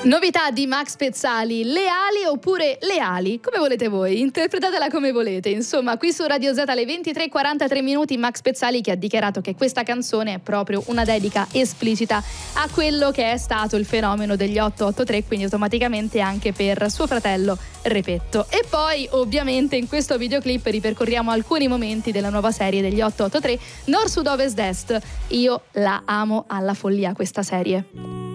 Novità di Max Pezzali, Le ali oppure Le ali? Come volete voi, interpretatela come volete. Insomma, qui su Radio Z alle 23:43 Max Pezzali che ha dichiarato che questa canzone è proprio una dedica esplicita a quello che è stato il fenomeno degli 883, quindi automaticamente anche per suo fratello Repetto. E poi ovviamente in questo videoclip ripercorriamo alcuni momenti della nuova serie degli 883 Nord Sud Ovest Est. Io la amo alla follia questa serie.